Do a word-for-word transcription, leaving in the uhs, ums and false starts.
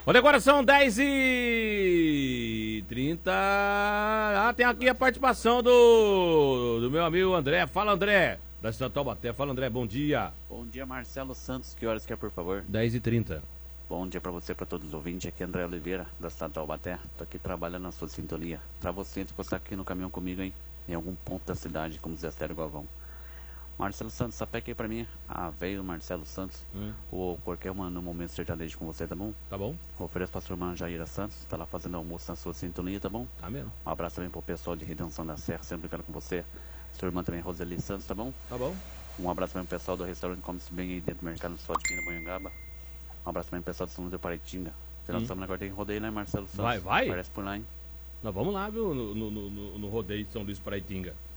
Olha, agora são dez e trinta. Ah, tem aqui a participação do, do meu amigo André. Fala, André, da cidade de Taubaté. Fala, André, bom dia. Bom dia, Marcelo Santos. Que horas que é, por favor? dez e trinta. Bom dia pra você, pra todos os ouvintes. Aqui é André Oliveira, da cidade de Taubaté. Tô aqui trabalhando na sua sintonia. Pra você encostar aqui no caminhão comigo, hein? Em algum ponto da cidade, como Zé Sério Galvão. Marcelo Santos, sapeca aí pra mim. Ah, veio o Marcelo Santos. Hum. Ou qualquer uma no momento sertanejo com você, tá bom? Tá bom. Ofereço pra sua irmã Jaira Santos. Tá lá fazendo almoço na sua sintonia, tá bom? Tá mesmo. Um abraço também pro pessoal de Redenção da Serra, sempre brincando com você. Sua irmã também, Roseli Santos, tá bom? Tá bom. Um abraço também pro pessoal do restaurante Come-se Bem aí dentro do mercado do Sol de Pindamonhangaba. Um abraço também pro pessoal do São Luís do Paraitinga. Final hum. de semana agora tem rodeio, né, Marcelo Santos? Vai, vai? Parece por lá, hein? Nós vamos lá, viu, no, no, no, no rodeio de São Luís do Paraitinga.